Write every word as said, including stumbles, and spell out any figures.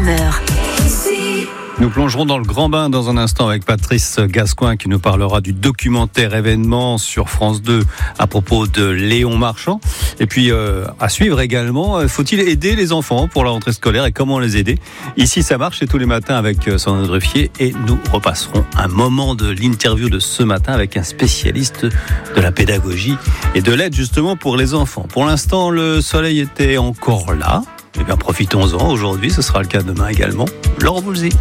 humeur. Nous plongerons dans le grand bain dans un instant avec Patrice Gascoin qui nous parlera du documentaire événement sur France deux à propos de Léon Marchand. Et puis euh, à suivre également, faut-il aider les enfants pour la rentrée scolaire et comment les aider? Ici ça marche, c'est tous les matins avec Sandrine Ruffier et nous repasserons un moment de l'interview de ce matin avec un spécialiste de la pédagogie et de l'aide justement pour les enfants. Pour l'instant, le soleil était encore là. Eh bien, profitons-en aujourd'hui, ce sera le cas demain également. Laurent Boulzy.